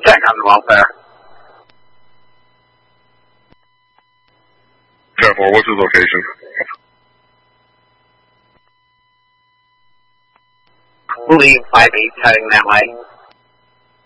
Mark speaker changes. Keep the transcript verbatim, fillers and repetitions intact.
Speaker 1: check on the welfare.
Speaker 2: ten four, what's his location?
Speaker 1: Believe five eight heading that way.